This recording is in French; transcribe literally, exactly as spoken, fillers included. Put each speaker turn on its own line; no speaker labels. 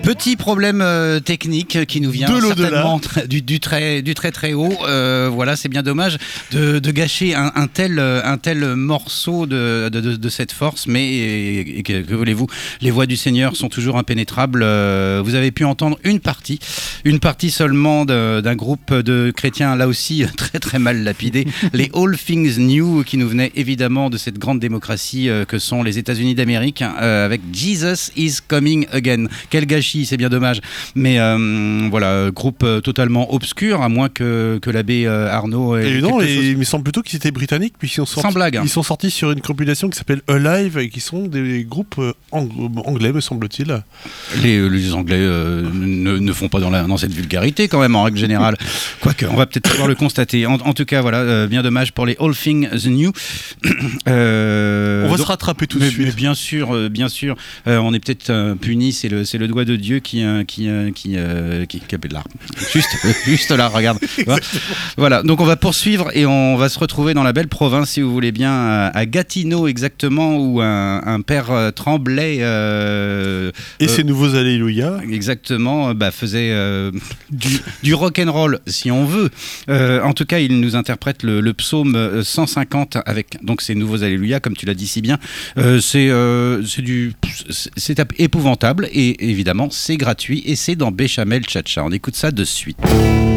Petit problème euh, technique qui nous vient certainement du, du, très, du très très haut. Euh, voilà, c'est bien dommage de, de gâcher un, un, tel, un tel morceau de, de, de, de cette force, mais et, et, que, que voulez-vous, les voix du Seigneur sont toujours impénétrables. Euh, vous avez pu entendre une partie, une partie seulement de, d'un groupe de chrétiens, là aussi très très mal lapidés, les All Things New, qui nous venaient évidemment de cette grande démocratie euh, que sont les États-Unis d'Amérique, euh, avec Jesus is Coming Again. Quel gâchis, c'est bien dommage. Mais euh, voilà, groupe euh, totalement obscur, à moins que, que l'abbé euh, Arnaud ait
et non, et
chose...
il me semble plutôt qu'ils étaient britanniques, puisqu'ils sont sortis,
sans blague.
Ils sont sortis sur une compilation qui s'appelle Alive, et qui sont des groupes euh, ang- anglais, me semble-t-il.
Les, les Anglais euh, ne, ne font pas dans, la, dans cette vulgarité, quand même, en règle générale. Quoique, on va peut-être pouvoir le constater. En, en tout cas, voilà, euh, bien dommage pour les All Things New.
Euh, on va
donc,
se rattraper tout de
mais,
suite.
Mais bien sûr, euh, bien sûr, euh, on est peut-être euh, puni. C'est le, c'est le doigt de Dieu qui, euh, qui, euh, qui, euh, qui, qui là, juste, juste là, regarde. Voilà. Donc on va poursuivre et on va se retrouver dans la belle province, si vous voulez bien, à, à Gatineau exactement, où un, un père euh, Tremblay euh,
et
euh,
ses nouveaux alléluia,
exactement, bah, faisait euh, du, du rock and roll, si on veut. Euh, en tout cas, il nous interprète le, le psaume cent cinquante avec donc ses nouveaux alléluia, comme tu l'as dit si bien. Euh, c'est, euh, c'est du, c'est, c'est épouvantable et évidemment c'est gratuit et c'est dans Béchamel Tchatcha. On écoute ça de suite.